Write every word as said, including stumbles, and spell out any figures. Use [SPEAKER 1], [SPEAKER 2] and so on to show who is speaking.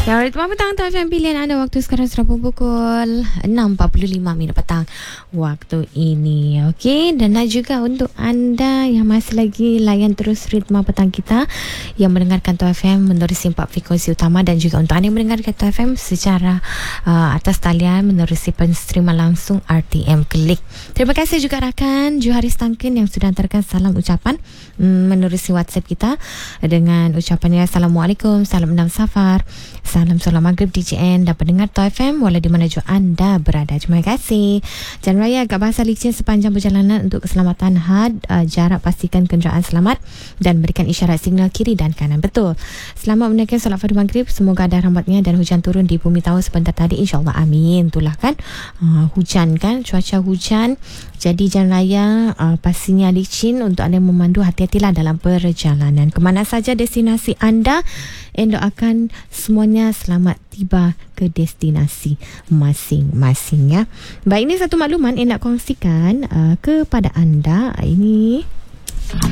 [SPEAKER 1] Ya, selamat petang T F M pilihan anda. Waktu sekarang sudah pukul enam empat puluh lima minit petang waktu ini. Okey, dan juga untuk anda yang masih lagi layan terus ritma petang kita yang mendengarkan T F M menerusi empat frekuensi utama, dan juga untuk anda yang mendengarkan T F M secara uh, atas talian menerusi penstreaman langsung R T M Klik. Terima kasih juga rakan Juharis Tangkin yang sudah hantarkan salam ucapan mm, menerusi WhatsApp kita dengan ucapannya Assalamualaikum, salam enam safar, salam solat maghrib D J N dan pendengar T F M walau di mana jua anda berada. Terima kasih. Jalan raya agak basah licin sepanjang perjalanan. Untuk keselamatan had, uh, jarak pastikan kenderaan selamat dan berikan isyarat signal kiri dan kanan betul. Selamat menunaikan solat fardu maghrib. Semoga ada rahmatnya dan hujan turun di bumi tahu sebentar tadi, insyaAllah, amin. Itulah kan uh, hujan kan, cuaca hujan. Jadi jalan raya uh, pastinya licin. Untuk anda yang memandu, hati-hatilah dalam perjalanan. Kemana saja destinasi anda, and doakan semuanya selamat tiba ke destinasi masing-masing ya. Baik, ini satu makluman yang nak kongsikan uh, kepada anda. Ini